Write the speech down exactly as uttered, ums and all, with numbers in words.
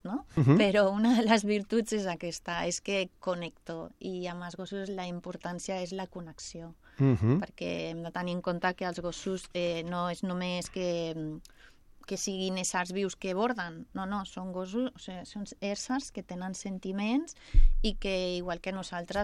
no? Mhm. Però una de les virtuts és aquesta, és que connecto, i amb els gossos la importància és la connexió, Mhm. perquè hem de tenir en compte que els gossos eh, no és només que, que siguin éssers vius que borden, no, no, són gossos, o sigui, són éssers que tenen sentiments i que, igual que nosaltres,